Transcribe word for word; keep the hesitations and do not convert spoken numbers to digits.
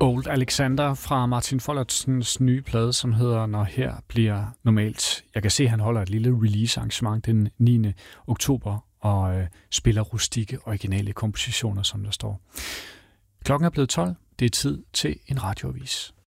Old Alexander fra Martin Follertsens nye plade, som hedder Når her bliver normalt. Jeg kan se, at han holder et lille release-arrangement den niende oktober og øh, spiller rustikke, originale kompositioner, som der står. Klokken er blevet tolv. Det er tid til en radioavis.